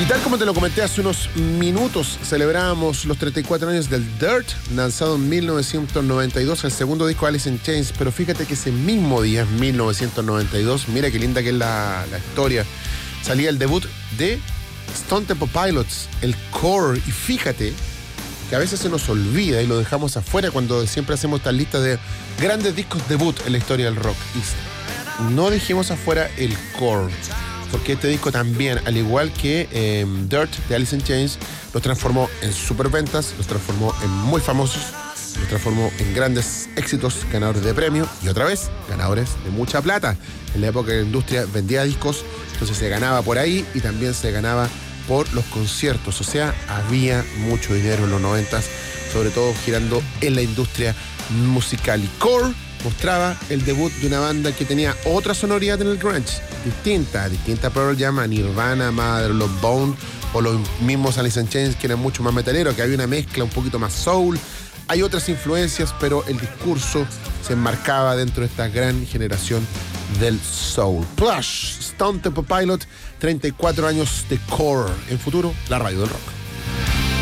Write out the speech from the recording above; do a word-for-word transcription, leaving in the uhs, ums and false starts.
Y tal como te lo comenté hace unos minutos, celebrábamos los treinta y cuatro años del Dirt, lanzado en mil novecientos noventa y dos, el segundo disco de Alice in Chains. Pero fíjate que ese mismo día, mil novecientos noventa y dos, mira qué linda que es la, la historia, salía el debut de Stone Temple Pilots, el Core. Y fíjate que a veces se nos olvida y lo dejamos afuera cuando siempre hacemos estas listas de grandes discos debut en la historia del rock. Y no dejemos afuera el Core, porque este disco también, al igual que eh, Dirt de Alice in Chains, los transformó en superventas, los transformó en muy famosos, los transformó en grandes éxitos, ganadores de premios y otra vez, ganadores de mucha plata. En la época que la industria vendía discos, entonces se ganaba por ahí y también se ganaba por los conciertos. O sea, había mucho dinero en los noventas, sobre todo girando en la industria musical. Y Core mostraba el debut de una banda que tenía otra sonoridad en el grunge, distinta, distinta a Pearl Jam, a Nirvana, Mother Love Bone o los mismos Alice in Chains, que eran mucho más metaleros, que había una mezcla un poquito más soul. Hay otras influencias, pero el discurso se enmarcaba dentro de esta gran generación del soul. Plush, Stone Temple Pilots, treinta y cuatro años de Core. En futuro, la radio del rock.